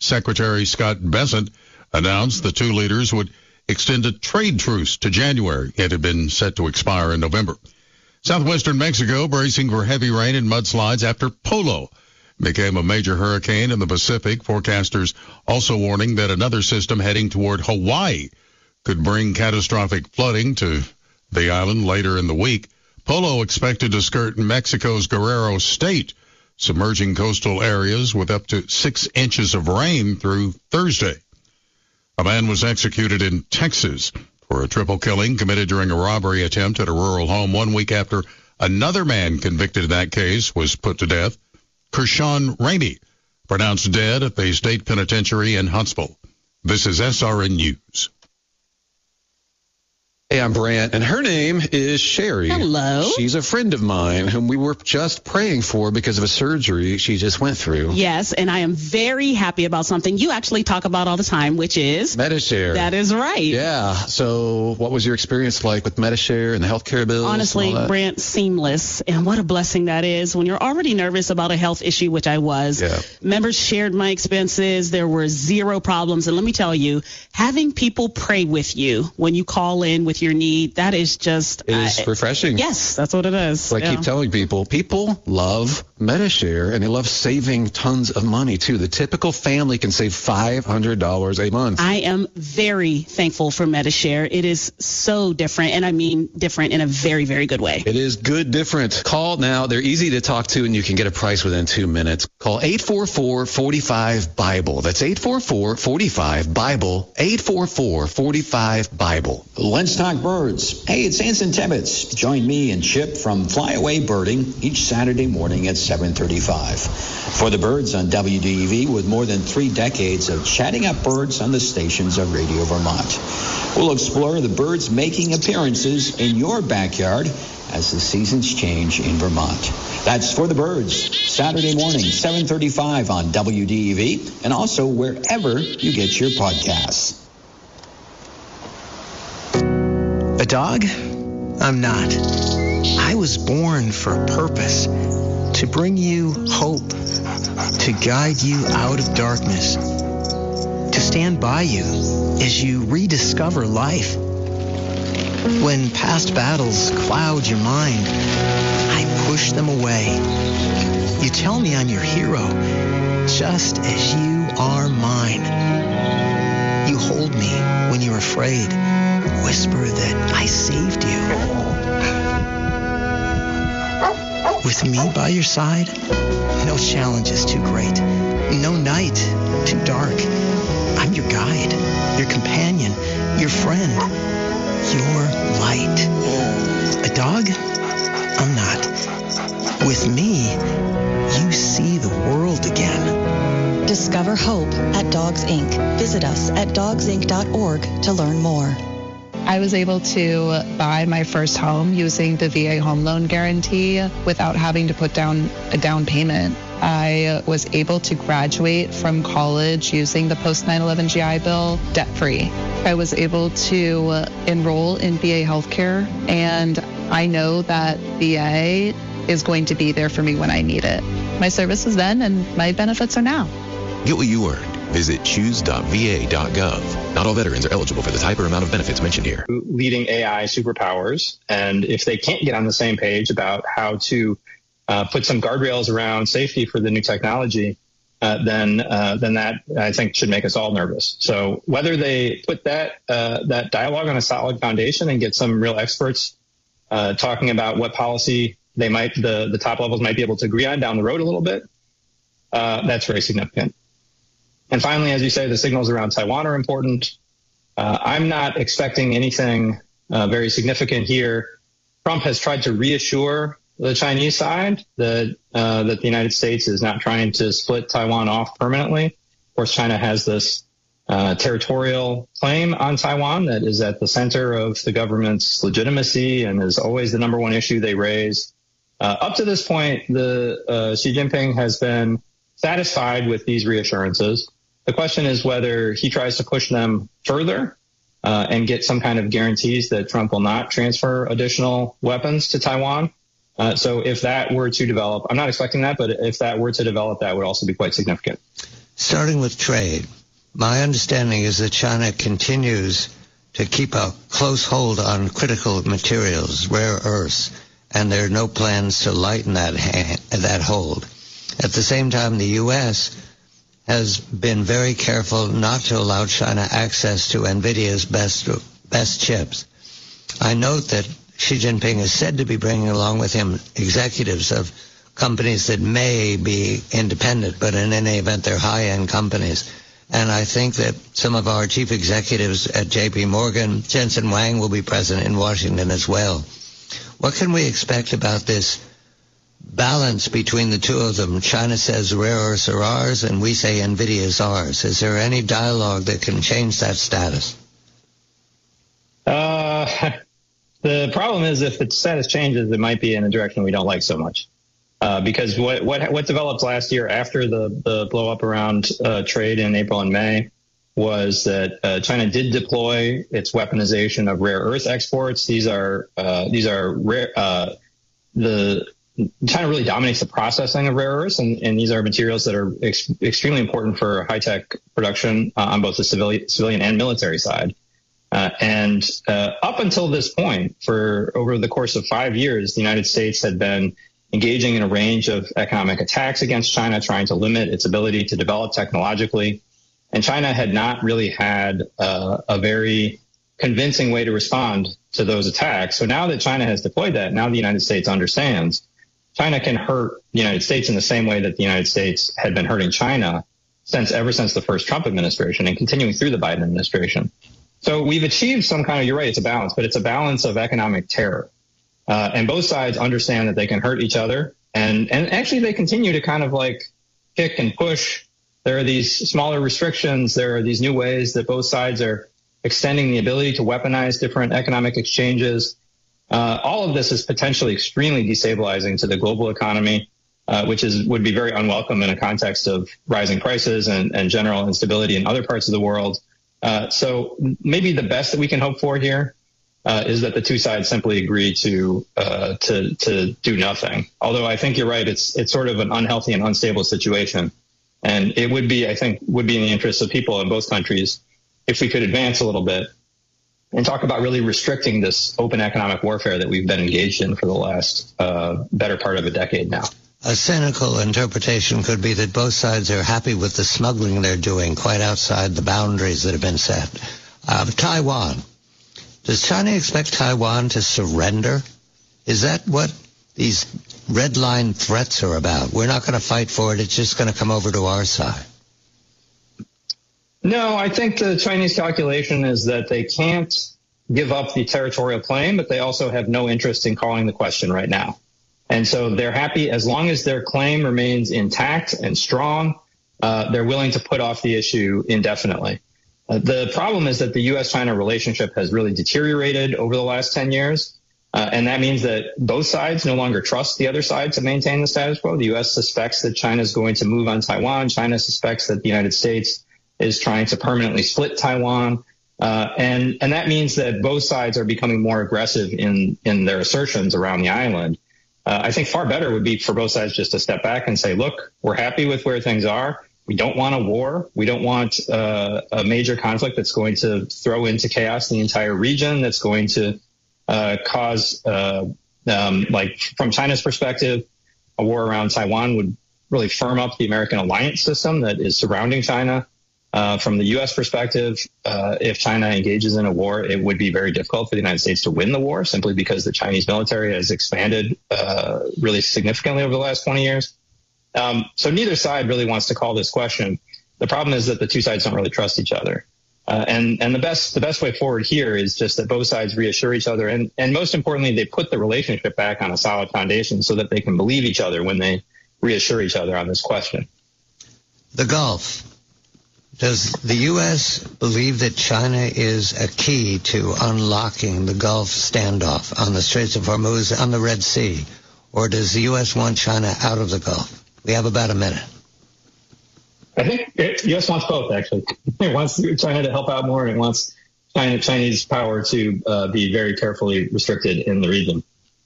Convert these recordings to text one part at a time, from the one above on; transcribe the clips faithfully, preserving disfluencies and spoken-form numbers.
Secretary Scott Bessent announced the two leaders would extend a trade truce to January. It had been set to expire in November. Southwestern Mexico bracing for heavy rain and mudslides after Polo became a major hurricane in the Pacific. Forecasters also warning that another system heading toward Hawaii could bring catastrophic flooding to the island later in the week. Polo expected to skirt Mexico's Guerrero state, submerging coastal areas with up to six inches of rain through Thursday. A man was executed in Texas for a triple killing committed during a robbery attempt at a rural home one week after another man convicted in that case was put to death. Kershawn Ramey, pronounced dead at the state penitentiary in Huntsville. This is S R N News. Hey, I'm Brant, and her name is Sherry. Hello. She's a friend of mine whom we were just praying for because of a surgery she just went through. Yes, and I am very happy about something you actually talk about all the time, which is Medi-Share. That is right. Yeah. So what was your experience like with Medi-Share and the healthcare bills? Honestly, and all that? Brant, seamless. And what a blessing that is when you're already nervous about a health issue, which I was. Yeah. Members shared my expenses. There were zero problems. And let me tell you, having people pray with you when you call in with your need, that is just... It is uh, refreshing. Yes, that's what it is. So I yeah. keep telling people, people love Medi-Share, and they love saving tons of money, too. The typical family can save five hundred dollars a month. I am very thankful for Medi-Share. It is so different, and I mean different in a very, very good way. It is good different. Call now. They're easy to talk to, and you can get a price within two minutes. Call eight four four, four five, BIBLE. That's eight four four, four five, BIBLE. eight four four, four five, BIBLE. Let's talk birds. Hey, it's Anson Tibbetts. Join me and Chip from Flyaway Birding each Saturday morning at seven thirty-five. For the birds on W D E V, with more than three decades of chatting up birds on the stations of Radio Vermont. We'll explore the birds making appearances in your backyard as the seasons change in Vermont. That's For the Birds, Saturday morning, seven thirty-five on W D E V, and also wherever you get your podcasts. A dog? I'm not. I was born for a purpose, to bring you hope, to guide you out of darkness, to stand by you as you rediscover life. When past battles cloud your mind, I push them away. You tell me I'm your hero, just as you are mine. You hold me when you're afraid, whisper that I saved you. With me by your side, no challenge is too great, no night too dark. I'm your guide, your companion, your friend, your light. A dog? I'm not. With me, you see the world again. Discover hope at Dogs Incorporated. Visit us at dogs inc dot org to learn more. I was able to buy my first home using the V A home loan guarantee without having to put down a down payment. I was able to graduate from college using the post nine eleven G I Bill debt-free. I was able to enroll in V A healthcare, and I know that V A is going to be there for me when I need it. My services then and my benefits are now. Get what you earned. Visit choose dot v a dot gov. Not all veterans are eligible for the type or amount of benefits mentioned here. Leading A I superpowers, and if they can't get on the same page about how to uh, put some guardrails around safety for the new technology, uh, then uh, then that, I think, should make us all nervous. So whether they put that uh, that dialogue on a solid foundation and get some real experts uh, talking about what policy they might the, the top levels might be able to agree on down the road a little bit, uh, that's very significant. And finally, as you say, the signals around Taiwan are important. Uh, I'm not expecting anything uh, very significant here. Trump has tried to reassure the Chinese side that uh, that the United States is not trying to split Taiwan off permanently. Of course, China has this uh, territorial claim on Taiwan that is at the center of the government's legitimacy and is always the number one issue they raise. Uh, up to this point, the uh, Xi Jinping has been satisfied with these reassurances. The question is whether he tries to push them further uh, and get some kind of guarantees that Trump will not transfer additional weapons to Taiwan. Uh, so if that were to develop, I'm not expecting that, but if that were to develop, that would also be quite significant. Starting with trade, my understanding is that China continues to keep a close hold on critical materials, rare earths, and there are no plans to lighten that hand, that hold. At the same time, the U S has been very careful not to allow China access to NVIDIA's best best chips. I note that Xi Jinping is said to be bringing along with him executives of companies that may be independent, but in any event, they're high-end companies. And I think that some of our chief executives at J P Morgan, Jensen Huang, will be present in Washington as well. What can we expect about this balance between the two of them? China says rare earths are ours, and we say NVIDIA is ours. Is there any dialogue that can change that status? Uh, the problem is if the status changes, it might be in a direction we don't like so much. Uh, because what, what what developed last year after the, the blow up around uh, trade in April and May was that uh, China did deploy its weaponization of rare earth exports. These are uh, these are rare. Uh, the China really dominates the processing of rare earths, and, and these are materials that are ex- extremely important for high tech production uh, on both the civilian civilian and military side. Uh, and uh, up until this point, for over the course of five years, the United States had been engaging in a range of economic attacks against China, trying to limit its ability to develop technologically. And China had not really had uh, a very convincing way to respond to those attacks. So now that China has deployed that, now the United States understands China can hurt the United States in the same way that the United States had been hurting China since ever since the first Trump administration and continuing through the Biden administration. So we've achieved some kind of, you're right, it's a balance, but it's a balance of economic terror. Uh, and both sides understand that they can hurt each other. And, and actually they continue to kind of like kick and push. There are these smaller restrictions. There are these new ways that both sides are extending the ability to weaponize different economic exchanges. Uh, all of this is potentially extremely destabilizing to the global economy, uh, which is would be very unwelcome in a context of rising prices and, and general instability in other parts of the world. Uh, so maybe the best that we can hope for here Uh, is that the two sides simply agree to uh, to to do nothing. Although I think you're right, it's it's sort of an unhealthy and unstable situation, and it would be, I think, would be in the interest of people in both countries if we could advance a little bit and talk about really restricting this open economic warfare that we've been engaged in for the last uh, better part of a decade now. A cynical interpretation could be that both sides are happy with the smuggling they're doing quite outside the boundaries that have been set. Uh, Taiwan. Does China expect Taiwan to surrender? Is that what these red line threats are about? We're not going to fight for it. It's just going to come over to our side. No, I think the Chinese calculation is that they can't give up the territorial claim, but they also have no interest in calling the question right now. And so they're happy as long as their claim remains intact and strong, uh, they're willing to put off the issue indefinitely. Uh, the problem is that the U S China relationship has really deteriorated over the last ten years. Uh, and that means that both sides no longer trust the other side to maintain the status quo. The U S suspects that China is going to move on Taiwan. China suspects that the United States is trying to permanently split Taiwan. Uh, and, and that means that both sides are becoming more aggressive in, in their assertions around the island. Uh, I think far better would be for both sides just to step back and say, look, we're happy with where things are. We don't want a war. We don't want uh, a major conflict that's going to throw into chaos the entire region, that's going to uh, cause, uh, um, like from China's perspective, a war around Taiwan would really firm up the American alliance system that is surrounding China. Uh, from the U S perspective, uh, if China engages in a war, it would be very difficult for the United States to win the war simply because the Chinese military has expanded uh, really significantly over the last twenty years. Um, so neither side really wants to call this question. The problem is that the two sides don't really trust each other. Uh, and, and the best, the best way forward here is just that both sides reassure each other. And, and most importantly, they put the relationship back on a solid foundation so that they can believe each other when they reassure each other on this question. The Gulf. Does the U S believe that China is a key to unlocking the Gulf standoff on the Straits of Hormuz, on the Red Sea? Or does the U S want China out of the Gulf? We have about a minute. I think the U S wants both, actually. It wants China to help out more, and it wants China, Chinese power to uh, be very carefully restricted in the region.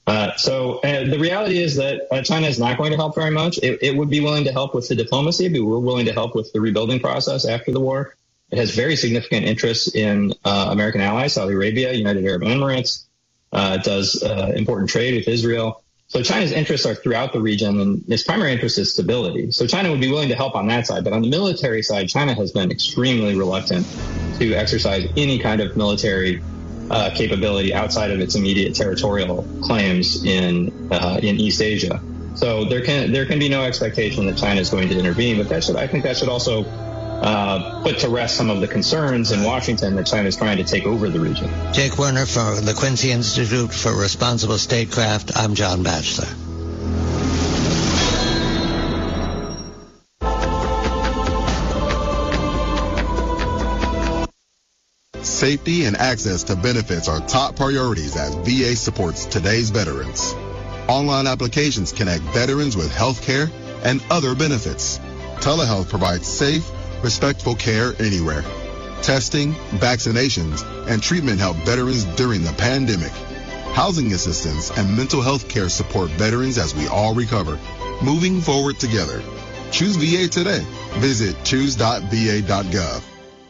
Uh, so uh, the reality is that uh, China is not going to help very much. It, it would be willing to help with the diplomacy, but we're willing to help with the rebuilding process after the war. It has very significant interests in uh, American allies, Saudi Arabia, United Arab Emirates. Uh, it does uh, important trade with Israel. So China's interests are throughout the region, and its primary interest is stability. So China would be willing to help on that side. But on the military side, China has been extremely reluctant to exercise any kind of military uh, capability outside of its immediate territorial claims in uh, in East Asia. So there can there can be no expectation that China is going to intervene. But that should I think that should also uh, put to rest some of the concerns in Washington that China is trying to take over the region. Jake Werner for the Quincy Institute for Responsible Statecraft. I'm John Batchelor. Safety and access to benefits are top priorities as V A supports today's veterans. Online applications connect veterans with health care and other benefits. Telehealth provides safe, respectful care anywhere. Testing, vaccinations, and treatment help veterans during the pandemic. Housing assistance and mental health care support veterans as we all recover. Moving forward together. Choose V A today. Visit choose dot v a dot gov.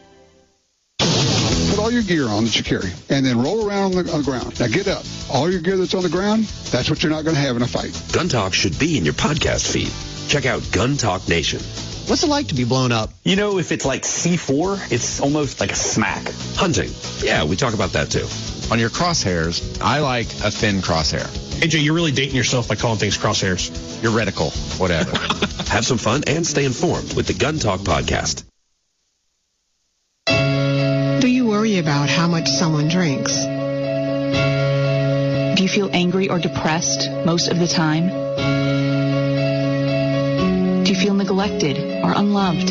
Put all your gear on that you carry, and then roll around on the, on the ground. Now get up. All your gear that's on the ground, that's what you're not going to have in a fight. Gun Talk should be in your podcast feed. Check out Gun Talk Nation. What's it like to be blown up? You know, if it's like C four, it's almost like a smack. Hunting. Yeah, we talk about that too. On your crosshairs, I like a thin crosshair. A J, you're really dating yourself by calling things crosshairs. Your reticle, whatever. Have some fun and stay informed with the Gun Talk podcast. Do you worry about how much someone drinks? Do you feel angry or depressed most of the time? Do you feel neglected or unloved?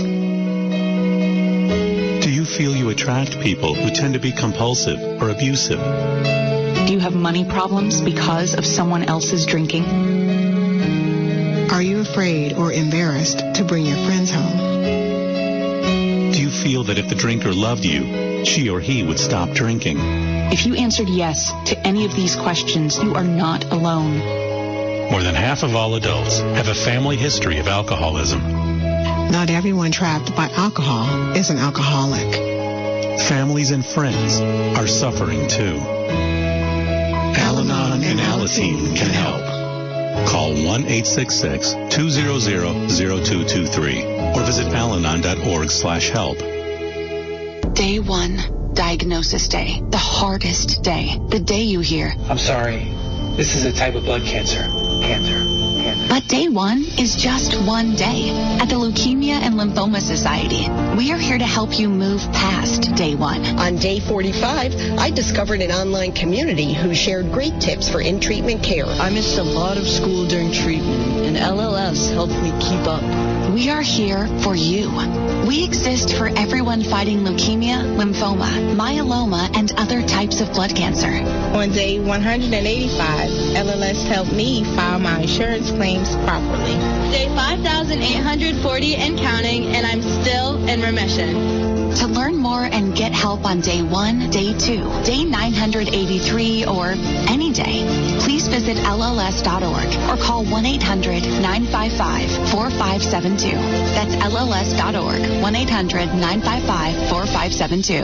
Do you feel you attract people who tend to be compulsive or abusive? Do you have money problems because of someone else's drinking? Are you afraid or embarrassed to bring your friends home? Do you feel that if the drinker loved you, she or he would stop drinking? If you answered yes to any of these questions, you are not alone. More than half of all adults have a family history of alcoholism. Not everyone trapped by alcohol is an alcoholic. Families and friends are suffering too. Al-Anon and Alateen can help. Call one eight six six, two zero zero, zero two two three or visit alanon dot org slash help. Day one, diagnosis day. The hardest day. The day you hear, I'm sorry, this is a type of blood cancer. Cancer. Cancer. But day one is just one day. At the Leukemia and Lymphoma Society, we are here to help you move past day one. On day forty-five, I discovered an online community who shared great tips for in-treatment care. I missed a lot of school during treatment, and L L S helped me keep up. We are here for you. We exist for everyone fighting leukemia, lymphoma, myeloma, and other types of blood cancer. On day one hundred eighty-five, L L S helped me file my insurance claims properly. Day five thousand eight hundred forty and counting, and I'm still in remission. To learn more and get help on day one, day two, day nine hundred eighty-three, or any day, please visit L L S dot org or call one eight hundred, nine five five, four five seven two. That's L L S dot org, one eight hundred, nine five five, four five seven two.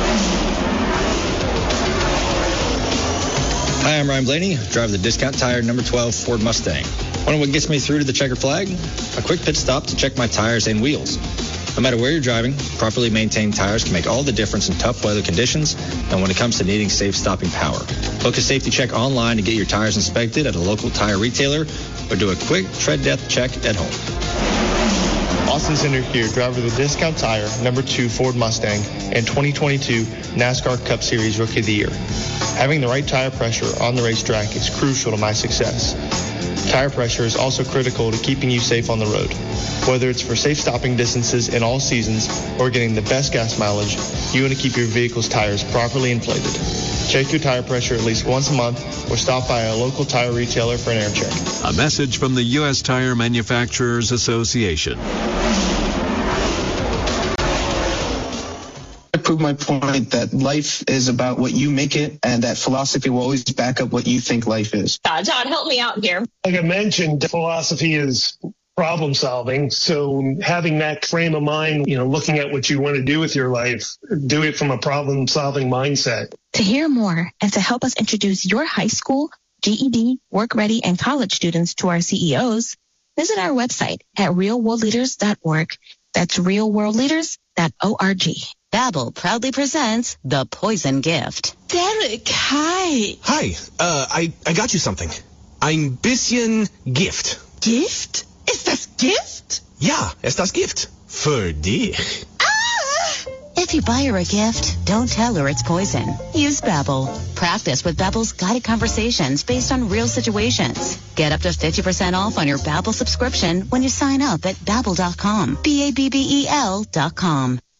Hi, I'm Ryan Blaney, driver of the Discount Tire number twelve Ford Mustang. Wonder what gets me through to the checker flag? A quick pit stop to check my tires and wheels. No matter where you're driving, properly maintained tires can make all the difference in tough weather conditions and when it comes to needing safe stopping power. Book a safety check online to get your tires inspected at a local tire retailer or do a quick tread depth check at home. Austin Center here, driver of the Discount Tire number two Ford Mustang and twenty twenty-two NASCAR Cup Series Rookie of the Year. Having the right tire pressure on the racetrack is crucial to my success. Tire pressure is also critical to keeping you safe on the road. Whether it's for safe stopping distances in all seasons or getting the best gas mileage, you want to keep your vehicle's tires properly inflated. Check your tire pressure at least once a month or stop by a local tire retailer for an air check. A message from the U S Tire Manufacturers Association. prove my point that life is about what you make it, and that philosophy will always back up what you think life is. Uh, Todd, help me out here. Like I mentioned, philosophy is problem solving. So having that frame of mind, you know, looking at what you want to do with your life, do it from a problem solving mindset. To hear more and to help us introduce your high school, G E D, work ready, and college students to our C E Os, visit our website at real world leaders dot org. That's real world leaders dot org. Babbel proudly presents The Poison Gift. Derek, hi. Hi, uh, I, I got you something. Ein bisschen Gift. Gift? Ist das Gift? Ja, ist das Gift. Für dich. Ah! If you buy her a gift, don't tell her it's poison. Use Babbel. Practice with Babbel's guided conversations based on real situations. Get up to fifty percent off on your Babbel subscription when you sign up at babbel dot com. B A B B E L dot com.